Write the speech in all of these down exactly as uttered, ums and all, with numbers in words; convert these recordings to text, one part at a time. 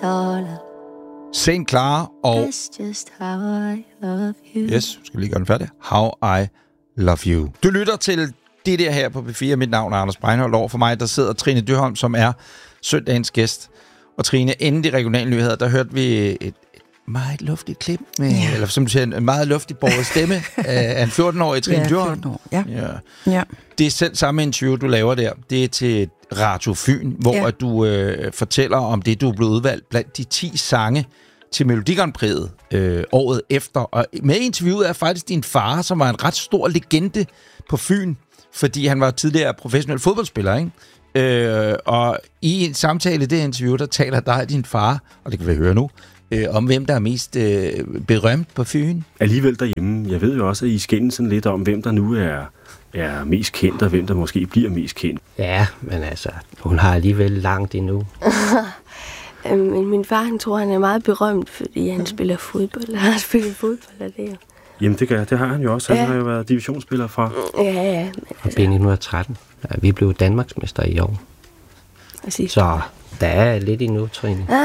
Saint Clara og... just how I love you. Yes, skal vi lige gøre den færdig. How I Love You. Du lytter til det der her på P fire. Mit navn er Anders Breinholt. Over for mig, der sidder Trine Dyrholm, som er søndagens gæst. Og Trine, inden de regionale nyheder, der hørte vi et, et meget luftigt klip med, ja. eller som du siger, en meget luftig borget stemme af en fjorten-årig Trine ja, Dyrholm. fjorten år. Ja. Ja. Ja. Det er selv samme interview, du laver der. Det er til Radio Fyn, hvor ja. du øh, fortæller om det, du er blevet udvalgt blandt de ti sange til Melodi Grand Prix'et øh, året efter. Og med interviewet er faktisk din far, som var en ret stor legende på Fyn, fordi han var tidligere professionel fodboldspiller, ikke? Øh, og i en samtale i det interview, der taler dig og din far, og det kan vi høre nu, øh, om hvem der er mest øh, berømt på Fyn. Alligevel derhjemme. Jeg ved jo også, at I skændes sådan lidt om, hvem der nu er, er mest kendt, og hvem der måske bliver mest kendt. Ja, men altså, hun har alligevel langt endnu. Men min far, han tror, han er meget berømt, fordi han spiller fodbold. Han har spillet fodbold, og det er. Jamen, det, gør, det har han jo også. Han ja. har jo været divisionsspiller fra. Ja, ja. Men altså... Og B nitten tretten. Ja, vi blev Danmarksmester i år. Præcis. Så der er lidt endnu, Trine. Der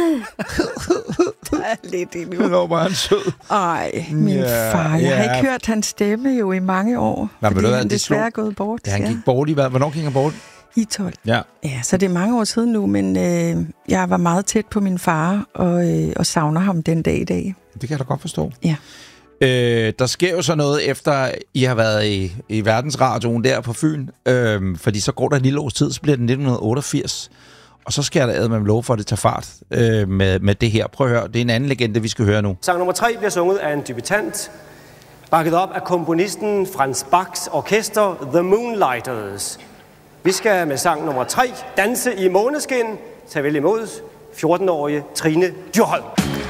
er lidt endnu. Det var bare en sød. Ej, min ja, far. Jeg ja. har ikke hørt hans stemme jo i mange år. Nå, fordi hvad, han det desværre er slog... gået bort. Ja, han gik bort i hvad? Hvornår gik han bort? I tolv. Ja. Ja, så det er mange år siden nu, men øh, jeg var meget tæt på min far, og, øh, og savner ham den dag i dag. Det kan jeg da godt forstå. Ja. Øh, der sker jo så noget, efter I har været i, i verdensradioen der på Fyn, øh, fordi så går der en lille års tid, så bliver det nitten otteogfirs, og så skal der ad med lov for, at det tager fart øh, med, med det her. Prøv at høre, det er en anden legende, vi skal høre nu. Sang nummer tre bliver sunget af en debutant, bakket op af komponisten Franz Bachs orkester The Moonlighters. Vi skal med sang nummer tre danse i måneskin. Tag vel imod fjorten-årige Trine Dyrholm.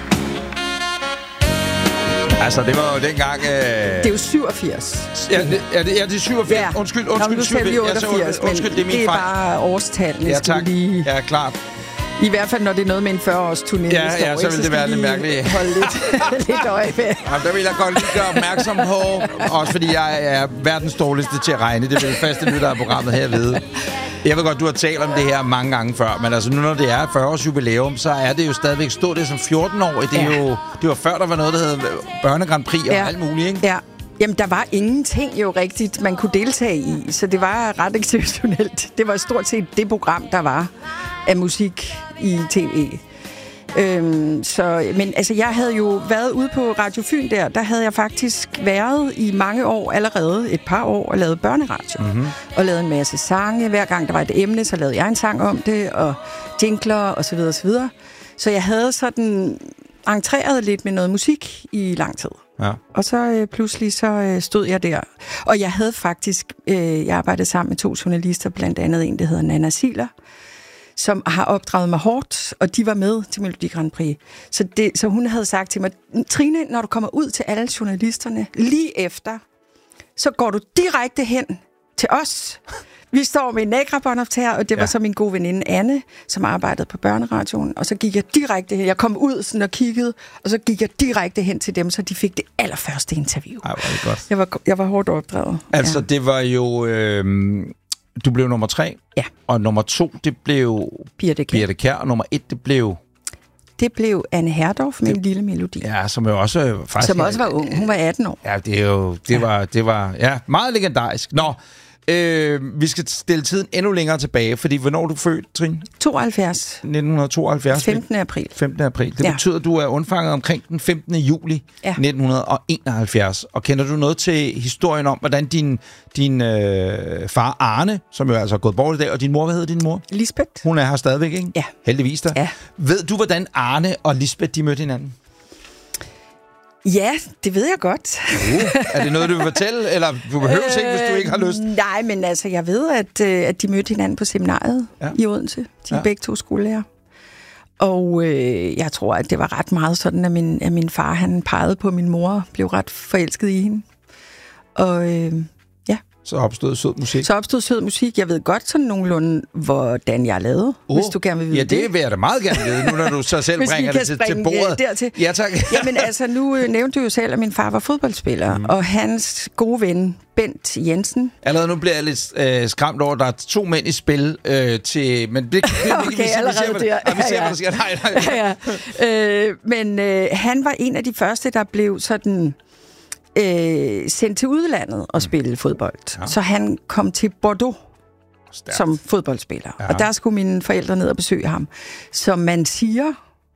Altså, det var jo dengang... Øh... Det er jo syvogfirs. Ja, det, ja, det, ja, det er syvogfirs. Ja. Undskyld, undskyld, Nå, syvogfirs. otteogfirs, Ja, undskyld, det er min det er fejl. bare årstallene. Ja, tak. Lige... Ja, klart. I hvert fald, når det er noget med en fyrre-års turné. Ja, ja, så vil det være lidt mærkeligt. Holde lidt, lidt øje med. Ja, der vil jeg godt lige gøre opmærksom på, også fordi jeg er verdens dårligste til at regne. Det vil det faste lytter af programmet her vide. Jeg ved godt, du har talt om det her mange gange før, men altså nu når det er fyrre års jubilæum, så er det jo stadigvæk stort. Det som fjorten-årig. Det er ja. jo det var før, der var noget, der hed Børne Grand Prix og ja. alt muligt, ikke? Ja. Jamen, der var ingenting jo rigtigt, man kunne deltage i, så det var ret exceptionelt. Det var stort set det program, der var af musik i tv. Øhm, så, men altså, jeg havde jo været ude på Radio Fyn der, der havde jeg faktisk været i mange år allerede, et par år, og lavet børneradio. Mm-hmm. Og lavet en masse sange. Hver gang der var et emne, så lavede jeg en sang om det, og jingler, og så videre, og så videre. Så jeg havde sådan entreret lidt med noget musik i lang tid. Ja. Og så øh, pludselig så øh, stod jeg der. Og jeg havde faktisk, øh, jeg arbejdede sammen med to journalister, blandt andet en, der hedder Nana Siler, som har opdraget mig hårdt, og de var med til Melodi Grand Prix. Så, det, så hun havde sagt til mig, Trine, når du kommer ud til alle journalisterne lige efter, så går du direkte hen til os. Vi står med en nækrabåndoptager, og det var ja. så min gode veninde Anne, som arbejdede på børneradioen, og så gik jeg direkte hen. Jeg kom ud sådan og kiggede, og så gik jeg direkte hen til dem, så de fik det allerførste interview. Ej, var det godt. Jeg var, jeg var hårdt opdraget. Altså, ja. det var jo... Øh, du blev nummer tre, ja. og nummer to, det blev Birthe Kjær. Birthe Kjær, og nummer et, det blev... Det blev Anne Herdorf med det, en lille melodi. Ja, som jo også faktisk... Som også var ung. Hun var atten år. Ja, det er jo... Det ja. var, det var ja, meget legendarisk. Nå, øh, vi skal stille tiden endnu længere tilbage, fordi hvornår er du født, Trine? tooghalvfjerds. nitten tooghalvfjerds. femtende april. femtende april. Det ja. betyder, at du er undfanget omkring den femtende juli ja. nitten enoghalvfjerds. Og kender du noget til historien om, hvordan din, din øh, far Arne, som jo altså er gået bort i dag, og din mor, hvad hedder din mor? Lisbeth. Hun er her stadigvæk, ikke? Ja. Heldigvis da. Ja. Ved du, hvordan Arne og Lisbeth, de mødte hinanden? Ja, det ved jeg godt. Uh, er det noget, du vil fortælle, eller du behøver øh, ikke, hvis du ikke har lyst? Nej, men altså, jeg ved, at, at de mødte hinanden på seminariet ja. i Odense. De er ja. begge to skolelærer. Og øh, jeg tror, at det var ret meget sådan, at min, at min far, han pegede på min mor, blev ret forelsket i hende. Og øh, ja, Så opstod sød musik. Så opstod sød musik. Jeg ved godt sådan nogenlunde, hvordan jeg lavede, oh, hvis du gerne vil vide ja, det. Ja, det vil jeg da meget gerne vide, nu når du så selv bringer det til, til bordet. Dertil. Ja, tak. Jamen altså, nu øh, nævnte du jo selv, at min far var fodboldspiller, mm. og hans gode ven, Bent Jensen. Allerede nu bliver jeg lidt øh, skræmt over, at der er to mænd i spil øh, til... Men det, det, okay, vi, vi, allerede vi ser, der. Vi ser, hvad der sker. Nej, nej. ja, ja. Øh, men øh, han var en af de første, der blev sådan... Øh, sendt til udlandet og spille mm. fodbold. Ja. Så han kom til Bordeaux Stærkt. som fodboldspiller. Ja. Og der skulle mine forældre ned og besøge ham. Som man siger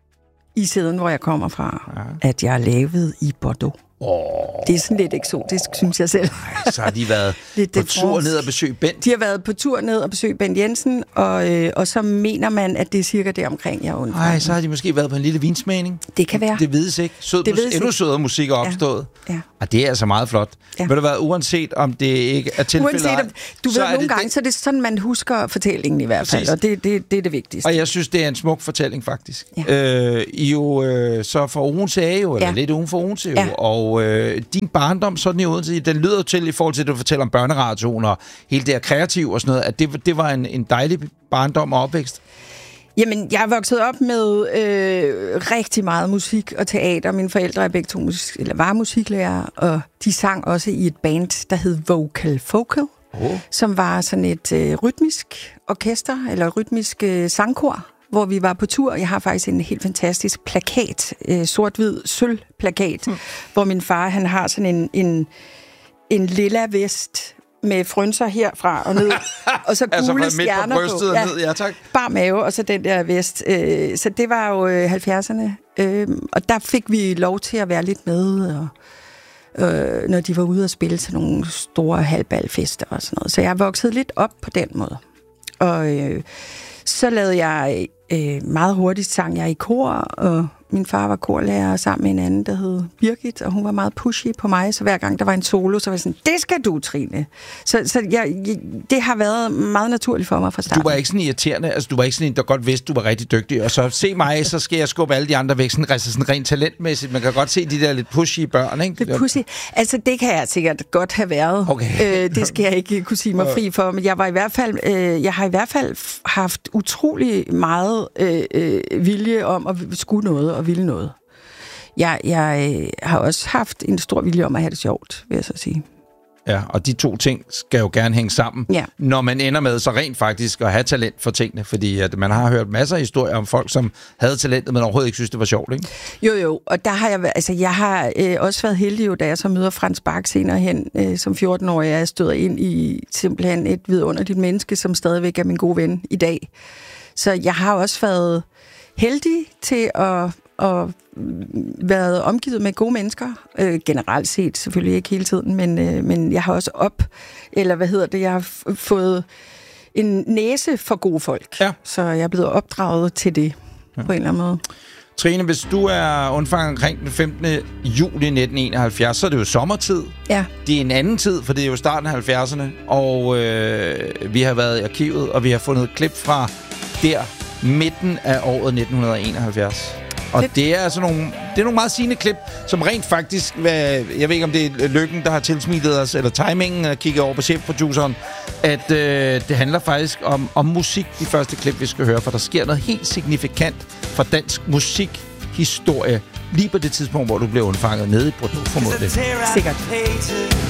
i siden, hvor jeg kommer fra, ja. at jeg er lavet i Bordeaux. Oh. Det er sådan lidt eksotisk, synes jeg selv. Ej, så har de været på tur ned og besøge Bent. De har været på tur ned og besøge Bent Jensen, og, øh, og så mener man, at det er cirka der omkring, jeg er undfanget. Nej, så har de måske været på en lille vinsmagning. Det kan være. Det vides ikke. Sød det mus- vides endnu ikke. Sødere musik er opstået. Ja. Ja. Og det er altså meget flot. Ja. Vil det være uanset om det ikke er tilfældet? Uanset om, du ved, nogle gange, det... så er det sådan, man husker fortællingen i hvert fald, Præcis. og det, det, det er det vigtigste. Og jeg synes, det er en smuk fortælling, faktisk. Ja. Øh, I jo øh, så for Odense er jo, eller ja. lidt uden for Odense ja. og øh, din barndom, sådan i Odense, den lyder til, i forhold til, at du fortæller om børneradioen og hele det her kreativ og sådan noget, at det, det var en, en dejlig barndom og opvækst. Jamen, jeg er vokset op med øh, rigtig meget musik og teater. Mine forældre er begge to musik, eller var musiklærer, og de sang også i et band, der hed Vocal Focal, oh. som var sådan et øh, rytmisk orkester, eller rytmisk øh, sangkor, hvor vi var på tur. Jeg har faktisk en helt fantastisk plakat, øh, sort-hvid sølvplakat, hmm. hvor min far, han har sådan en, en, en lilla vest med frynser herfra og ned, og så gule altså stjerner på. Brystet ja, ned, ja tak. Bar mave, og så den der vest. Øh, så det var jo øh, halvfjerdserne, øh, og der fik vi lov til at være lidt med, og, øh, når de var ude og spille til nogle store halvbalfester og sådan noget. Så jeg voksede lidt op på den måde. Og øh, så lavede jeg øh, meget hurtigt sang jeg i kor, og min far var korlærer sammen med en anden, der hed Birgit, og hun var meget pushy på mig, så hver gang der var en solo, så var jeg sådan, det skal du, Trine. Så, så jeg, det har været meget naturligt for mig fra starten. Du var ikke sådan irriterende, altså du var ikke sådan en, der godt vidste, du var rigtig dygtig, og så se mig, så skal jeg skubbe alle de andre væk, sådan, altså sådan rent talentmæssigt. Man kan godt se de der lidt pushy børn, ikke? Det pushy. Altså det kan jeg sikkert godt have været. Okay. Øh, det skal jeg ikke kunne sige mig fri for, men jeg var i hvert fald, øh, jeg har i hvert fald haft utrolig meget øh, øh, vilje om at skulle noget og ville noget. Jeg, jeg øh, har også haft en stor vilje om at have det sjovt, vil jeg så sige. Ja, og de to ting skal jo gerne hænge sammen, ja. når man ender med så rent faktisk at have talent for tingene, fordi at man har hørt masser af historier om folk, som havde talentet, men overhovedet ikke synes, det var sjovt, ikke? Jo, jo, og der har jeg, altså jeg har øh, også været heldig jo, da jeg så møder Frans Bak senere hen, øh, som fjorten-årig, jeg støder ind i simpelthen et vidunderligt menneske, som stadigvæk er min gode ven i dag. Så jeg har også været heldig til at og været omgivet med gode mennesker, øh, generelt set, selvfølgelig ikke hele tiden, men, øh, men jeg har også op, eller hvad hedder det, jeg har f- fået en næse for gode folk, ja. så jeg er blevet opdraget til det, ja. på en eller anden måde. Trine, hvis du er undfanget omkring den femtende juli nitten enoghalvfjerds, så er det jo sommertid. Ja. Det er en anden tid, for det er jo starten af halvfjerdserne, og øh, vi har været i arkivet, og vi har fundet et klip fra der midten af året nitten enoghalvfjerds. Og det, det er altså nogle, det er nogle meget sigende klip, som rent faktisk, hvad, jeg ved ikke om det er Lykken, der har tilsmittet os, eller timingen, at kigge over på chefproduceren, at øh, det handler faktisk om, om musik, de første klip, vi skal høre, for der sker noget helt signifikant for dansk musikhistorie, lige på det tidspunkt, hvor du blev undfanget nede i Bordeaux, formodentlig. Sikkert.